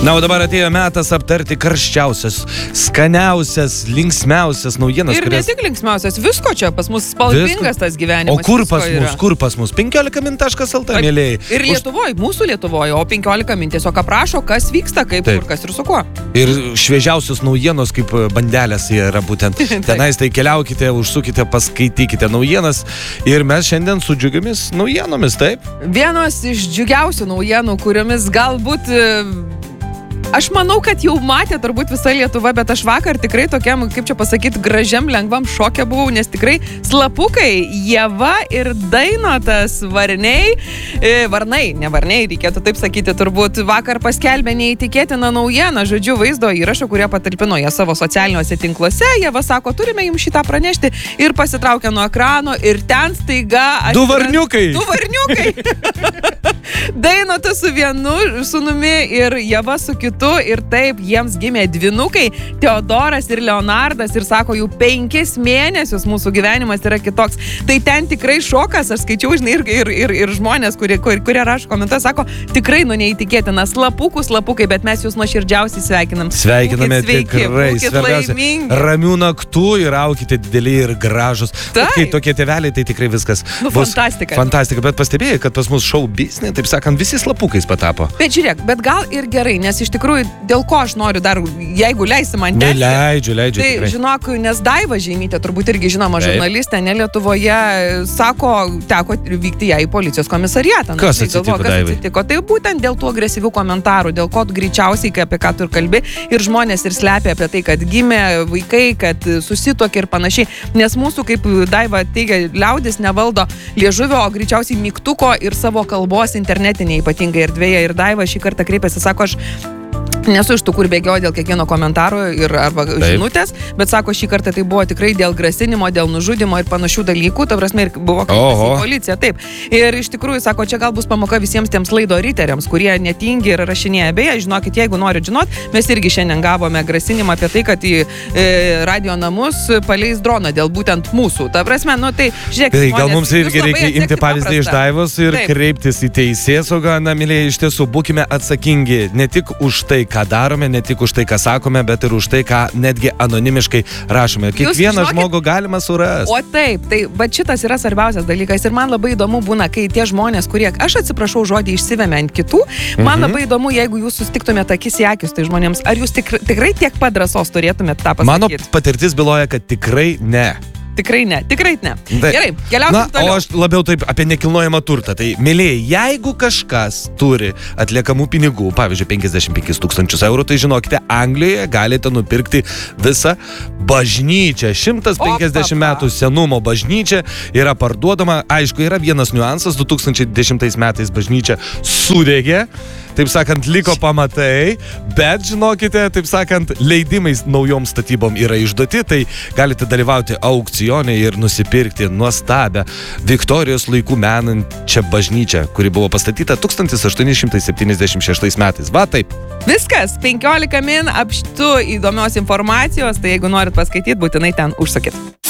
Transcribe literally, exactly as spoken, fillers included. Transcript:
Na, o dabar atėjo metas aptarti karščiausias, skaniausias, linksmiausias naujienas. Ir kurias... ne tik linksmiausias, visko čia pas mus spalvingas visko. Tas gyvenimas. O kur pas mus, yra. kur pas mus? penkiolika min taškas el tė, mėlėjai. Ir Lietuvoje, mūsų Lietuvoje, o penkiolika min tiesiog aprašo, kas vyksta, kaip, Taip. kur, kas ir su kuo. Ir šviežiausios naujienos, kaip bandelės yra būtent. Tenais tai keliaukite, užsukite, paskaitykite naujienas. Ir mes šiandien su džiugiamis naujienomis, taip? Vienos iš džiugiausių naujienų, kuriomis galbūt... Aš manau, kad jau matė turbūt visa Lietuva, bet aš vakar tikrai tokiam, kaip čia pasakyti, gražiam, lengvam šokė buvau, nes tikrai slapukai, Ieva ir Dainotas varniai, e, varnai, ne varniai, reikėtų taip sakyti, turbūt vakar paskelbė neįtikėtiną naujieną, žodžiu, vaizdo įrašą, kurie patalpino jie savo socialiniuose tinkluose. Ieva sako, turime jums šitą pranešti ir pasitraukė nuo ekrano ir ten staiga... Du varniukai! Du varniukai! Dainotas su vienu sūnumi ir Ieva su kitu. Ir taip, jiems gimė dvinukai, Teodoras ir Leonardas, ir sako, jau penkis mėnesius mūsų gyvenimas yra kitoks. Tai ten tikrai šokas, aš skaičiau, žinai, ir, ir, ir, ir žmonės, kurie, kurie rašo komentuoja, sako, tikrai nu neįtikėtina, slapukų, slapukai, bet mes jūs nuoširdžiausiai sveikinam. Sveikiname sveiki, tikrai, svarbiausia, ramių naktų ir aukite dideli ir gražus. Kai tokie tėveliai, tai tikrai viskas nu, bus fantastika. Fantastika, bet pastebėjai, kad pas mus šou biznė, taip sakant, visi slapukais patapo. Bet žiūrėk, bet gal ir gerai, nes iš tikrųjų dėl ko aš noriu dar, jeigu leisi man tęsti. Neleidžiu, leidžiu. Tai, tikrai. žinok, nes Daiva Žeimytė, turbūt irgi žinoma žurnalistė, ne Lietuvoje, sako, teko vykti ją į policijos komisariatą. Kas atsitiko, galvo, kas Daivai? atsitiko? Tai būtent dėl tų agresyvių komentarų, dėl ko greičiausiai, apie ką tu ir kalbi, ir žmonės ir slepia apie tai, kad gimė vaikai, kad susituokė ir panašiai. Nes mūsų, kaip Daiva teigia, liaudis nevaldo liežuvio, o greičiausiai mygtuko ir savo kalbos internetinėje ypatingai erdvėje. Ir Daiva šį kartą kreipėsi, sako, aš nesu iš tų, kur bėgioja dėl kiekvieno komentaro ir arba Taip. žinutės, bet sako, šį kartą tai buvo tikrai dėl grasinimo, dėl nužudimo ir panašių dalykų, ta prasme, ir buvo kreipęs į policiją. Taip. Ir iš tikrųjų, sako, čia gal bus pamoka visiems tiems laido riteriams, kurie netingi ir rašinėja. Beje, žinokit, jeigu norit žinot, mes irgi šiandien gavome grasinimą apie tai, kad į e, radio namus paleis droną dėl būtent mūsų. Ta prasme, nu tai, žiūrėk, tai gal mums irgi reikia imti pavyzdį iš Daivos ir Taip. kreiptis į teisėsaugą. Na, mylėjai, iš tiesų, būkime atsakingi ne tik už tai, ką darome, ne tik už tai, ką sakome, bet ir už tai, ką netgi anonimiškai rašome. Kiekvieną žmogų galima surasti. O taip, tai va šitas yra svarbiausias dalykas ir man labai įdomu būna, kai tie žmonės, kurie, aš atsiprašau žodį, išsivemia ant kitų, man mhm. labai įdomu, jeigu jūs susitiktumėte akis į akis tai žmonėms, ar jūs tikrai, tikrai tiek pat drąsos turėtumėte tą pasakyti? Mano patirtis byloja, kad tikrai ne. Tikrai ne, tikrai ne. Tai, Gerai, keliausim toliau. O aš labiau taip apie nekilnojamą turtą. Tai, mėlėjai, jeigu kažkas turi atliekamų pinigų, pavyzdžiui, penkiasdešimt penkis tūkstančius eurų, tai žinokite, Anglijoje galite nupirkti visą bažnyčią. šimtas penkiasdešimt metų senumo bažnyčia yra parduodama. Aišku, yra vienas niuansas, du tūkstančiai dešimtais metais bažnyčia sudegė. Taip sakant, liko pamatai, bet žinokite, taip sakant, leidimais naujom statybom yra išduoti, tai galite dalyvauti aukcione ir nusipirkti nuostabę Viktorijos laikų menančią bažnyčią, kuri buvo pastatyta tūkstantis aštuoni šimtai septyniasdešimt šeštais metais. Va taip. Viskas, penkiolika min apštų įdomios informacijos, tai jeigu norit paskaityti, būtinai ten užsakit.